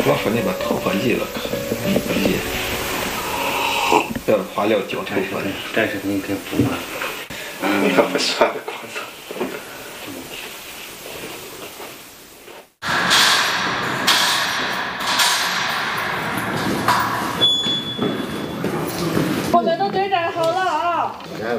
我说你把头发理了，可你不理，不要化疗掉头发。 但是你给补了。 你可不喜欢光头。 我们都对待好了啊！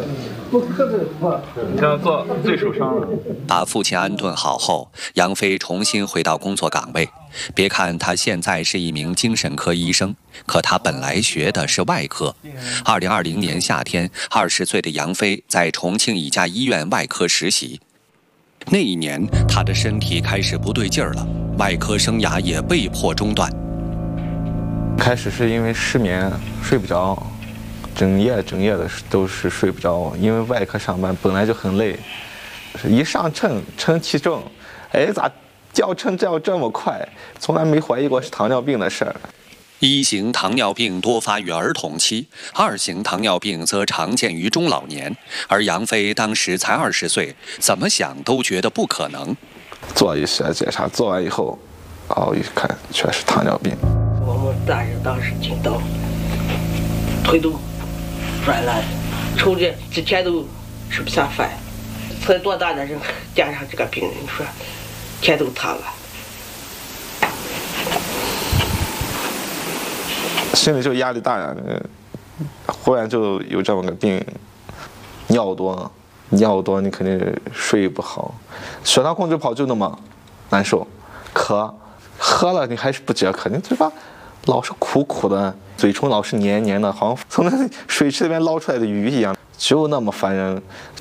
这样做最受伤了。 把父亲安顿好后，杨飞重新回到工作岗位。别看他现在是一名精神科医生，可他本来学的是外科。2020年夏天，20岁的杨飞在重庆一家医院外科实习。那一年，他的身体开始不对劲儿了，外科生涯也被迫中断。 开始是因为失眠，睡不着，整夜的都是睡不着，因为外科上班本来就很累，一上称体重，哎，咋掉称掉这么快？从来没怀疑过是糖尿病的事儿。 1型糖尿病多发于儿童期，2型糖尿病则常见于中老年。而杨飞当时才20岁，怎么想都觉得不可能。 做一些检查，做完以后，一看确实糖尿病。 我们大人当时听到，腿都软了，抽着之前都吃不下饭，才多大的人加上这个病，你说天都塌了。 心里就压力大呀，忽然就有这么个病，尿多你肯定睡不好，血糖控制不好就那么难受，渴喝了你还是不解渴，你嘴巴老是苦苦的，嘴唇老是黏黏的，好像从那水池里面捞出来的鱼一样，就那么烦人。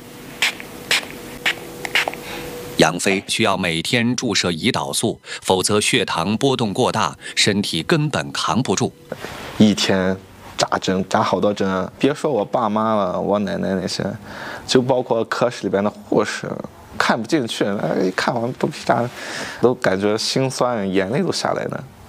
杨飞需要每天注射胰岛素，否则血糖波动过大，身体根本扛不住。 一天扎针扎好多针，别说我爸妈了，我奶奶那些，就包括科室里边的护士，看不进去，一看完肚皮扎，都感觉心酸，眼泪都下来了。